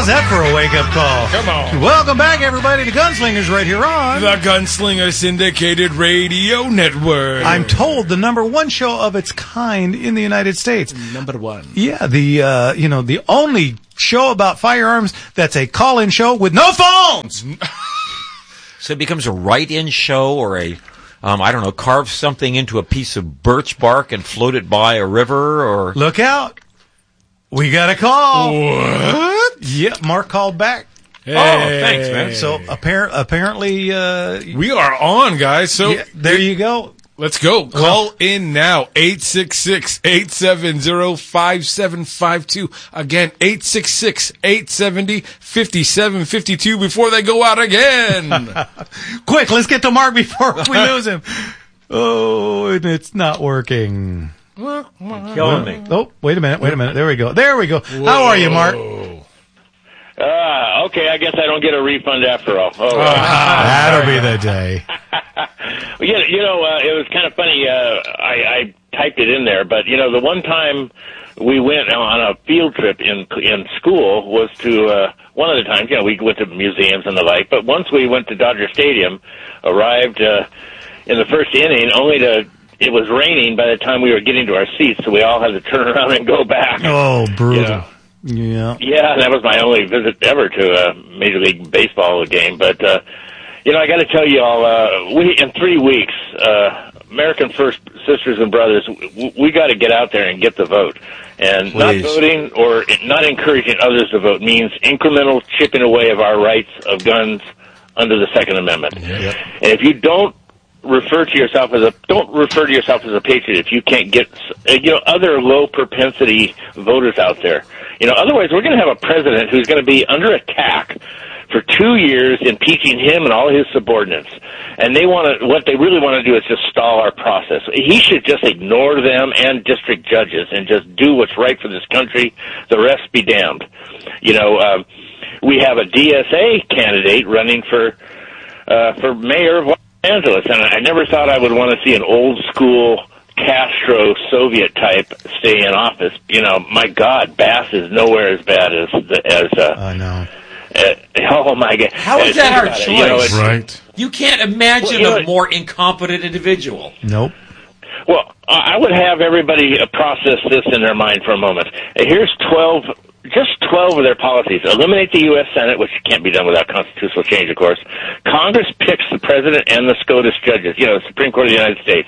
How's that for a wake-up call? Come on. Welcome back, everybody, to Gunslingers right here on the Gunslinger Syndicated Radio Network. I'm told the number one show of its kind in the United States. Number one. Yeah, the only show about firearms that's a call-in show with no phones. So it becomes a write-in show or a, carve something into a piece of birch bark and float it by a river or... Look out. We got a call. What? Yeah, Mark called back. Hey. Oh, thanks, man. So apparently... we are on, guys. So yeah, there you go. Let's go. Call in now. 866-870-5752. Again, 866-870-5752 before they go out again. Quick, let's get to Mark before we lose him. Oh, and it's not working. Killing me. Oh, wait a minute. There we go. Whoa. How are you, Mark? Okay, I guess I don't get a refund after all. Oh, that'll be the day. It was kind of funny. I typed it in there, but, the one time we went on a field trip in school was to, one of the times, we went to museums and the like, but once we went to Dodger Stadium, arrived in the first inning, it was raining by the time we were getting to our seats, so we all had to turn around and go back. Oh, brutal. Yeah. Yeah, that was my only visit ever to a Major League Baseball game. But, I got to tell you all, in 3 weeks, American First Sisters and Brothers, we got to get out there and get the vote. And Please. Not voting or not encouraging others to vote means incremental chipping away of our rights of guns under the Second Amendment. Yep. And if you don't refer to yourself as a patriot if you can't get other low propensity voters out there. Otherwise we're going to have a president who's going to be under attack for 2 years, impeaching him and all his subordinates. And what they really want to do is just stall our process. He should just ignore them and district judges and just do what's right for this country. The rest be damned. We have a DSA candidate running for mayor of Los Angeles, and I never thought I would want to see an old school Castro Soviet type stay in office. My God, Bass is nowhere as bad as I know. Oh my God! How is that our choice? Right. You can't imagine a more incompetent individual. Nope. Well, I would have everybody process this in their mind for a moment. Here's 12 of their policies. Eliminate the U.S. Senate, which can't be done without constitutional change, of course. Congress picks the president and the SCOTUS judges, the Supreme Court of the United States.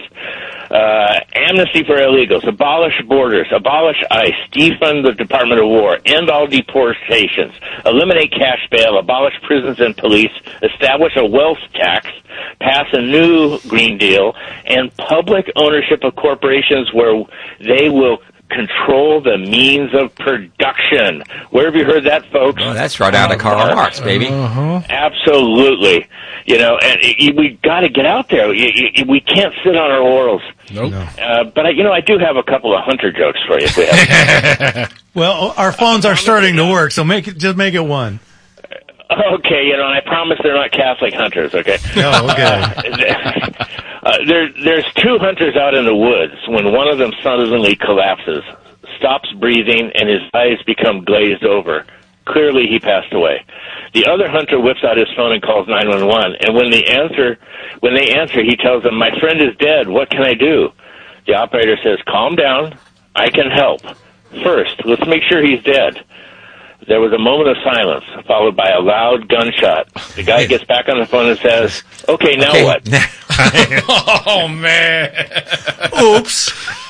Amnesty for illegals, abolish borders, abolish ICE, defund the Department of War, end all deportations, eliminate cash bail, abolish prisons and police, establish a wealth tax, pass a new Green Deal, and public ownership of corporations where they will control the means of production. Where have you heard that, folks? Oh, that's right out of Karl Marx, baby. Uh-huh. Absolutely. And we got to get out there. We can't sit on our laurels. Nope. No. But I do have a couple of hunter jokes for you if we have. Well, our phones are starting to work, so make it one. Okay, and I promise they're not Catholic hunters, okay? Oh, okay. There's two hunters out in the woods when one of them suddenly collapses, stops breathing, and his eyes become glazed over. Clearly, he passed away. The other hunter whips out his phone and calls 911, and when they answer, he tells them, "My friend is dead. What can I do?" The operator says, "Calm down. I can help. First, let's make sure he's dead." There was a moment of silence, followed by a loud gunshot. The guy gets back on the phone and says, "Okay, now what?" Oh, man. Oops.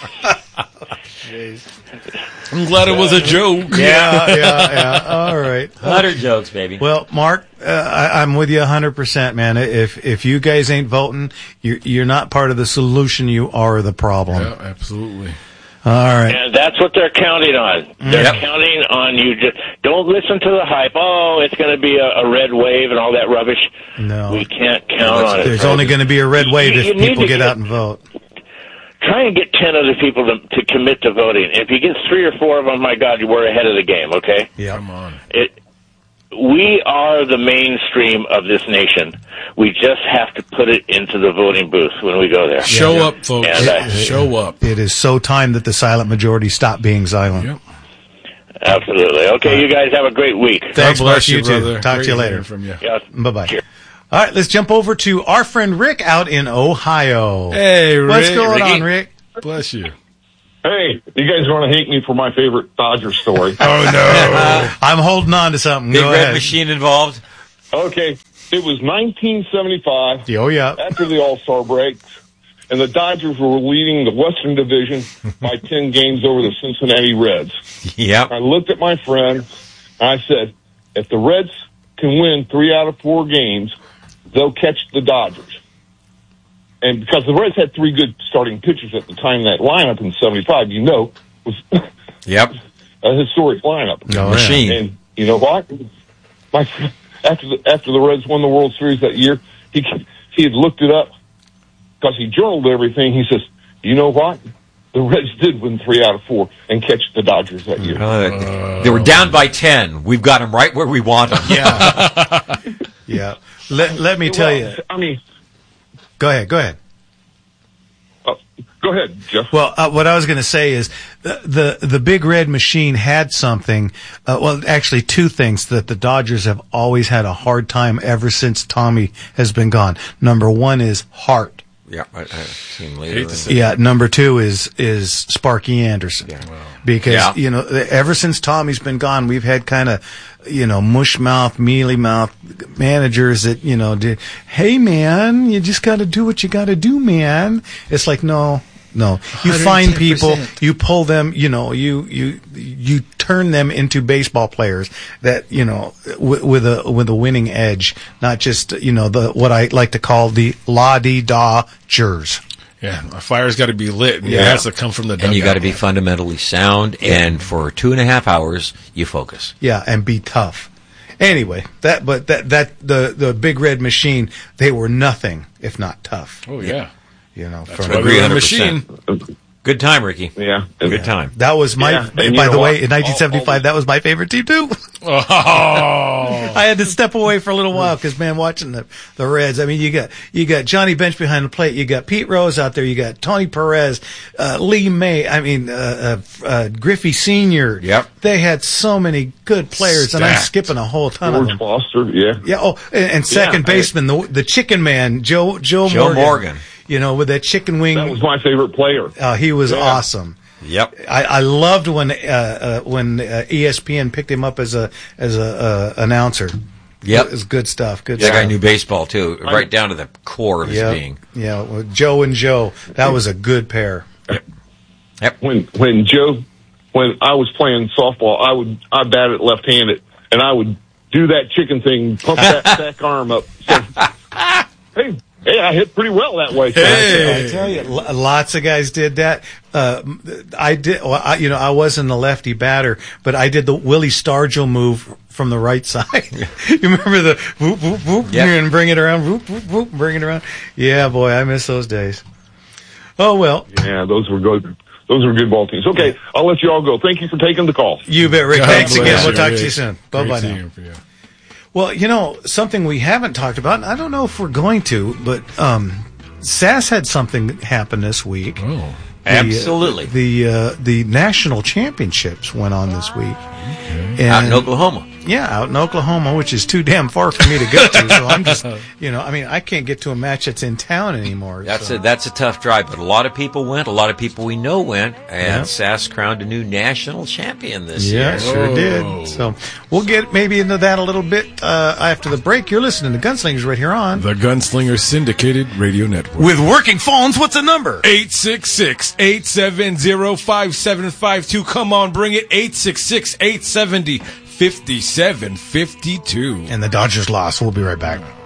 I'm glad it was a joke. Yeah. All right. 100 jokes, baby. Well, Mark, I'm with you 100%, man. If you guys ain't voting, you're not part of the solution. You are the problem. Yeah, absolutely. All right. And that's what they're counting on. They're counting on you. Just don't listen to the hype. Oh, it's going to be a red wave and all that rubbish. No. We can't count on it. There's only going to be a red wave if people get out and vote. Try and get 10 other people to commit to voting. If you get 3 or 4 of them, my God, we're ahead of the game, okay? Yeah. Come on. We are the mainstream of this nation. We just have to put it into the voting booth when we go there. Show up, folks. And, Show up. It is so time that the silent majority stop being silent. Yep. Absolutely. Okay, you guys have a great week. Thanks, bless you too. brother. Talk Great to you later. hearing from you. Yes. Bye-bye. Cheers. All right, let's jump over to our friend Rick out in Ohio. Hey, Rick. What's going Ricky. on, Rick? Bless you. Hey, you guys are going to hate me for my favorite Dodger story. Oh, no. I'm holding on to something. Big Go red ahead. machine involved. Okay, it was 1975 Oh, yeah. after the All-Star break, and the Dodgers were leading the Western Division by 10 games over the Cincinnati Reds. Yep. I looked at my friend, and I said, if the Reds can win 3 out of 4 games, they'll catch the Dodgers. And because the Reds had 3 good starting pitchers at the time, that lineup in 75, was Yep. a historic lineup. Oh, yeah. Machine. And you know what? After the Reds won the World Series that year, he had looked it up because he journaled everything. He says, you know what? The Reds did win 3 out of 4 and catch the Dodgers that year. They were down by 10. We've got them right where we want them. Yeah. Yeah. Let me tell you. I mean, Go ahead. go ahead, Jeff. Well, what I was going to say is the Big Red Machine had something. Well, actually, 2 things that the Dodgers have always had a hard time ever since Tommy has been gone. Number 1 is heart. Yeah, I see him later. Hate to say Yeah. Number 2 is Sparky Anderson. Because Yeah. ever since Tommy's been gone, we've had kind of mush mouth, mealy mouth managers that did. Hey man, you just got to do what you got to do, man. It's like no. You find people, you pull them, you turn them into baseball players that with a winning edge, not just what I like to call the la-di-da-jers. Yeah, a fire's got to be lit, and it Yeah. has to come from the dugout. And you got to be fundamentally sound, and for 2.5 hours, you focus. Yeah, and be tough. Anyway, the Big Red Machine, they were nothing if not tough. Oh, yeah. From Why Agree we were a 100%. machine. Good time, Ricky. Yeah. Good time. that was my. Yeah, and you by the know way, what? in 1975, that was my favorite team too. Oh. I had to step away for a little while because, man, watching the Reds. I mean, you got Johnny Bench behind the plate. You got Pete Rose out there. You got Tony Perez, Lee May. I mean, Griffey Sr. Yep. They had so many good players, and I'm Stacked. skipping a whole ton of George them. Foster, yeah. Yeah. Oh, and second Yeah, baseman, the Chicken Man, Joe Morgan. With that chicken wing. That was my favorite player. He was Yeah. awesome. Yep. I loved when ESPN picked him up as a announcer. Yep. It was good stuff. Good That stuff. guy knew baseball, too, right down to the core of his Yeah. being. Yeah. Well, Joe and Joe. That was a good pair. When I was playing softball, I batted left-handed, and I would do that chicken thing, pump that back arm up. So, hey, I hit pretty well that way. Hey. I tell you, lots of guys did that. I did. Well, I wasn't a lefty batter, but I did the Willie Stargell move from the right side. You remember the whoop whoop whoop Yep. and bring it around, whoop whoop whoop, bring it around. Yeah, boy, I miss those days. Oh well, Yeah, those were good. Those were good ball teams. Okay, I'll let you all go. Thank you for taking the call. you bet, Rick. God Thanks bless again. We'll you, talk Rick. to you soon. Bye Great bye now. team for you. Well, something we haven't talked about, and I don't know if we're going to, but SAS had something happen this week. Oh. Absolutely. The national championships went on this week. And, Out in Oklahoma. Yeah, out in Oklahoma, which is too damn far for me to go to. So I'm just, I can't get to a match that's in town anymore. That's so. a tough drive, but a lot of people went. A lot of people we know went, and Yeah. SAS crowned a new national champion this Yeah, year. sure Whoa. did. So we'll get maybe into that a little bit after the break. You're listening to Gunslingers right here on The Gunslinger Syndicated Radio Network. With Working Phones. What's the number? 866-870-5752. Come on, bring it. 866-870-5752. And the Dodgers lost. We'll be right back.